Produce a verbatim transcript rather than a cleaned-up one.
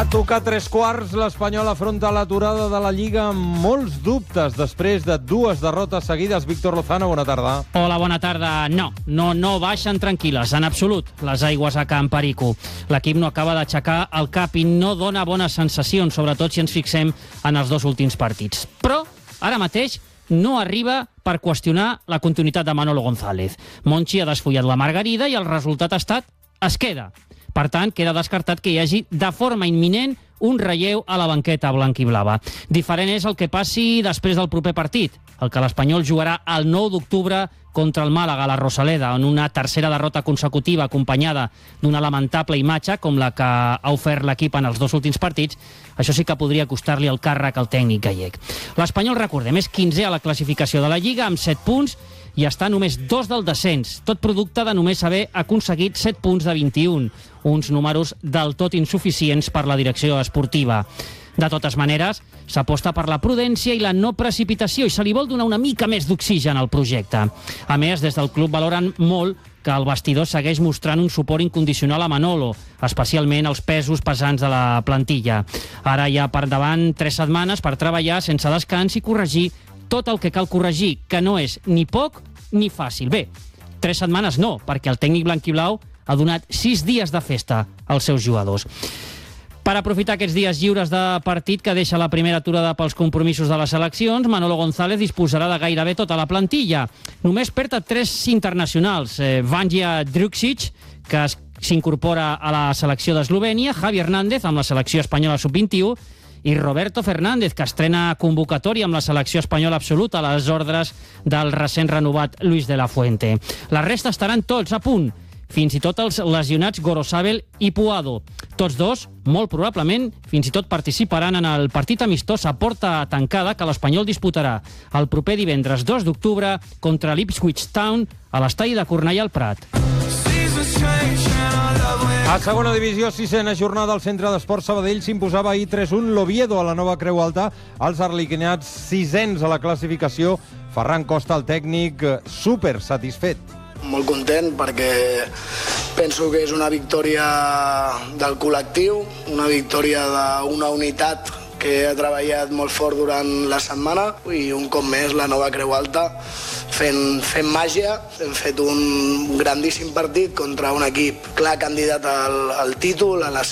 Ha tocat tres quarts, l'Espanyol afronta l'aturada de la Lliga amb molts dubtes després de dues derrotes seguides. Víctor Lozano, bona tarda. Hola, bona tarda. No, no, no baixen tranquil·les, en absolut, les aigües a Can Perico. L'equip no acaba d'aixecar el cap i no dona bones sensacions, sobretot si ens fixem en els dos últims partits. Però, ara mateix, no arriba per qüestionar la continuïtat de Manolo González. Monchi ha desfollat la margarida i el resultat ha estat es queda. Per tant, queda descartat que hi hagi de forma imminent un relleu a la banqueta blanquiblava. Diferent és el que passi després del proper partit, el que l'Espanyol jugarà el nou d'octubre contra el Màlaga a la Rosaleda, en una tercera derrota consecutiva acompanyada d'una lamentable imatge com la que ha ofert l'equip en els dos últims partits. Això sí que podria costar-li el càrrec al tècnic gallec. L'Espanyol, recordem, és quinzè a la classificació de la Lliga amb set punts i està només dos del descens, tot producte de només haver aconseguit set punts de vint-i-un, uns números del tot insuficients per la direcció esportiva. De totes maneres, s'aposta per la prudència i la no precipitació i se li vol donar una mica més d'oxigen al projecte. A més, des del club valoren molt que el vestidor segueix mostrant un suport incondicional a Manolo, especialment els pesos pesants de la plantilla. Ara hi ha per davant tres setmanes per treballar sense descans i corregir tot el que cal corregir, que no és ni poc ni fàcil. Bé, tres setmanes no, perquè el tècnic blanquiblau ha donat sis dies de festa als seus jugadors. Per aprofitar aquests dies lliures de partit que deixa la primera aturada pels compromisos de les seleccions, Manolo González disposarà de gairebé tota la plantilla. Només perd a tres internacionals, eh, Vanja Drukšić, que s'incorpora a la selecció d'Eslovènia, Javi Hernández amb la selecció espanyola sub vint-i-u, i Roberto Fernández, que estrena convocatòria amb la selecció espanyola absoluta a les ordres del recent renovat Luis de la Fuente. La resta estaran tots a punt, fins i tot els lesionats Gorosabel i Puado. Tots dos, molt probablement, fins i tot participaran en el partit amistós a porta tancada que l'Espanyol disputarà el proper divendres dos d'octubre contra l'Ipswich Town a l'estadi de Cornellà al Prat. A segona divisió, sisena jornada, al Centre d'Esport Sabadell s'imposava ahir tres un l'Oviedo a la nova Creu Alta. Els arlequinats sisens a la classificació. Ferran Costa, el tècnic, super satisfet. Molt content perquè penso que és una victòria del col·lectiu, una victòria d'una unitat que ha treballat molt fort durant la setmana i un cop més la nova Creu Alta fent, fent màgia. Hem fet un grandíssim partit contra un equip clar candidat al, al títol, a la